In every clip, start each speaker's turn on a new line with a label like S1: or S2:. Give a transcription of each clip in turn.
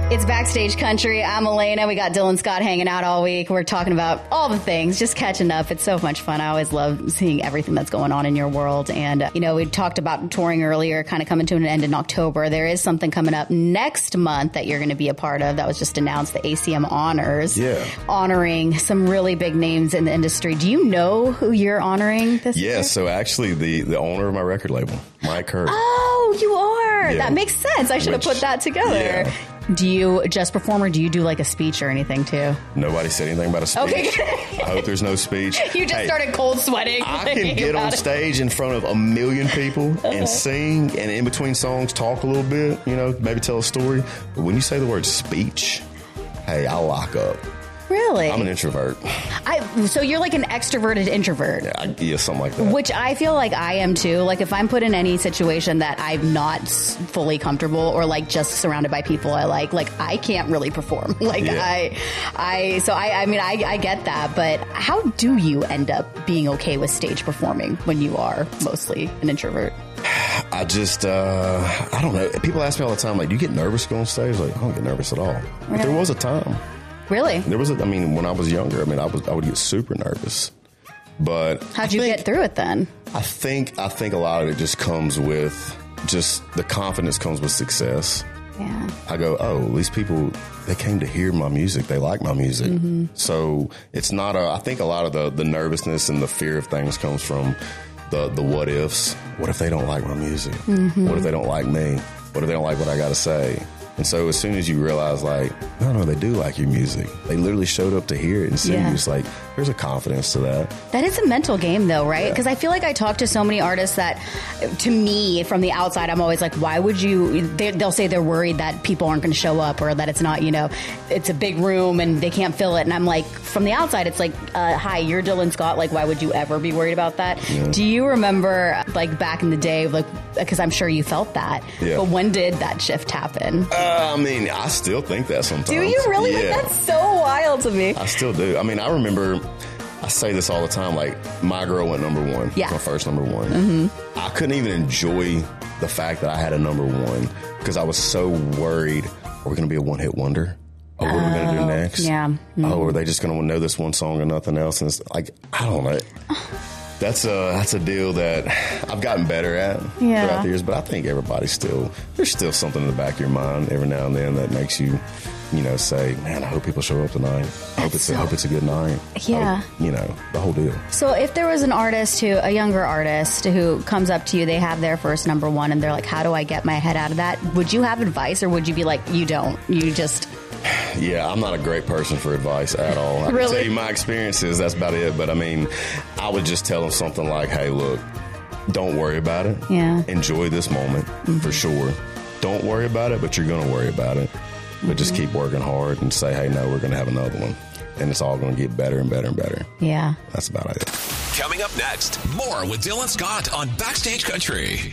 S1: It's Backstage Country. I'm Elena. We got Dylan Scott hanging out all week. We're talking about all the things, just catching up. It's so much fun. I always love seeing everything that's going on in your world. And, we talked about touring earlier, kind of coming to an end in October. There is something coming up next month that you're going to be a part of that was just announced, the ACM Honors.
S2: Yeah.
S1: Honoring some really big names in the industry. Do you know who you're honoring this year?
S2: Yeah, so actually the owner of my record label, Mike Hurt.
S1: Oh, you are.
S2: Yeah.
S1: That makes sense. I should have put that together.
S2: Yeah.
S1: Do you just perform or do you do like a speech or anything too?
S2: Nobody said anything about a speech.
S1: Okay.
S2: I hope there's no speech.
S1: You just started cold sweating.
S2: I can get on stage in front of 1 million people and sing, and in between songs talk a little bit, maybe tell a story. But when you say the word speech, hey, I lock up.
S1: Really?
S2: I'm an introvert.
S1: So you're like an extroverted introvert.
S2: Yeah, something like that.
S1: Which I feel like I am too. Like if I'm put in any situation that I'm not fully comfortable or like just surrounded by people I like I can't really perform. I get that. But how do you end up being okay with stage performing when you are mostly an introvert?
S2: I just, I don't know. People ask me all the time, like, do you get nervous going on stage? Like, I don't get nervous at all.
S1: Really?
S2: But there was a time.
S1: Really?
S2: When I was younger, I would get super nervous. But
S1: how'd you get through it then?
S2: I think a lot of it just comes with just the confidence comes with success.
S1: Yeah.
S2: I go, these people, they came to hear my music. They like my music. Mm-hmm. So it's not I think a lot of the nervousness and the fear of things comes from the what ifs. What if they don't like my music? Mm-hmm. What if they don't like me? What if they don't like what I got to say? And so as soon as you realize, no, they do like your music. They literally showed up to hear it and sing. It's like, there's a confidence to that.
S1: That is a mental game, though, right? Because I feel like I talk to so many artists that, to me, from the outside, I'm always like, why would you? They'll say they're worried that people aren't going to show up or that it's not, it's a big room and they can't fill it. And I'm like, from the outside, it's like, hi, you're Dylan Scott. Like, why would you ever be worried about that? Yeah. Do you remember, back in the day, because I'm sure you felt that. Yeah. But when did that shift happen?
S2: I still think that sometimes.
S1: Do you really?
S2: Yeah.
S1: That's so wild to me.
S2: I still do. I remember, I say this all the time, My Girl went number one.
S1: Yeah.
S2: My first number one.
S1: Mm-hmm.
S2: I couldn't even enjoy the fact that I had a number one because I was so worried, are we going to be a one-hit wonder? What are we going to do next?
S1: Yeah. Mm-hmm.
S2: Are they just going to know this one song and nothing else? And it's I don't know. That's a deal that I've gotten better at throughout the years, but I think there's still something in the back of your mind every now and then that makes you, say, man, I hope people show up tonight. I hope it's a good night.
S1: Yeah.
S2: The whole deal.
S1: So if there was a younger artist who comes up to you, they have their first number one and they're like, how do I get my head out of that? Would you have advice or would you be like, you don't, you just...
S2: Yeah, I'm not a great person for advice at all. I can tell you my experiences, that's about it. But I would just tell them something like, hey, look, don't worry about it.
S1: Yeah.
S2: Enjoy this moment for sure. Don't worry about it, but you're going to worry about it. But just keep working hard and say, hey, no, we're going to have another one. And it's all going to get better and better and better.
S1: Yeah.
S2: That's about it.
S3: Coming up next, more with Dylan Scott on Backstage Country.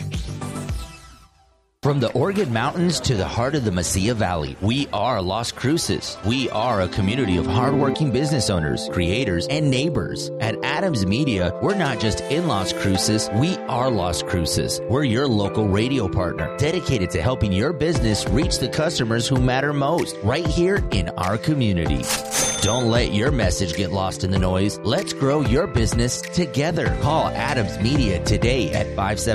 S4: From the Oregon Mountains to the heart of the Mesilla Valley, we are Las Cruces. We are a community of hardworking business owners, creators, and neighbors. At Adams Media, we're not just in Las Cruces, we are Las Cruces. We're your local radio partner, dedicated to helping your business reach the customers who matter most, right here in our community. Don't let your message get lost in the noise. Let's grow your business together. Call Adams Media today at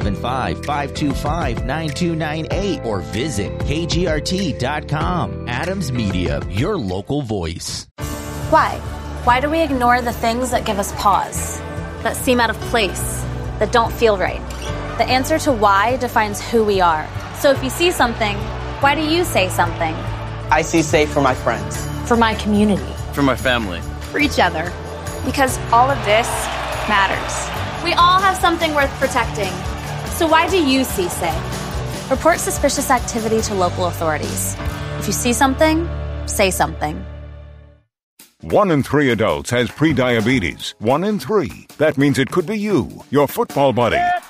S4: 575-525-9298 or visit kgrt.com. Adams Media, your local voice.
S5: Why? Why do we ignore the things that give us pause, that seem out of place, that don't feel right? The answer to why defines who we are. So if you see something, why do you say something?
S6: I see safe for my friends.
S5: For my community.
S7: For my family.
S5: For each other. Because all of this matters. We all have something worth protecting. So why do you see safe? Report suspicious activity to local authorities. If you see something, say something.
S8: 1 in 3 adults has prediabetes. 1 in 3. That means it could be you, your football buddy,